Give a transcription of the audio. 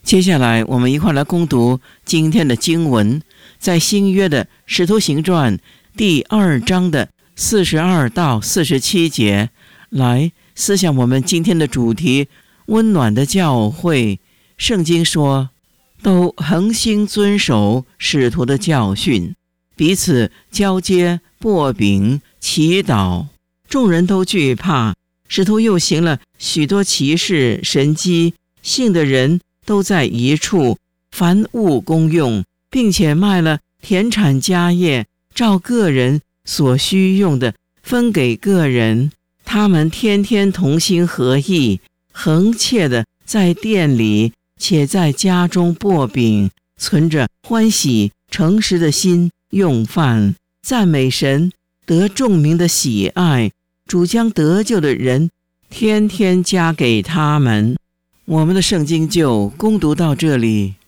接下来我们一块来攻读今天的经文，在新约的使徒行传第2章的42到47节，来思想我们今天的主题：温暖的教会。圣经说，都恒心遵守使徒的教训，彼此交接擘饼祈祷，众人都惧怕。使徒又行了许多奇事神迹，信的人都在一处，凡物公用，并且卖了田产家业，照个人所需用的分给个人。他们天天同心合意，恒切的在店里且在家中擘饼，存着欢喜诚实的心用饭，赞美神，得众民的喜爱。主将得救的人天天加给他们。我们的圣经就攻读到这里。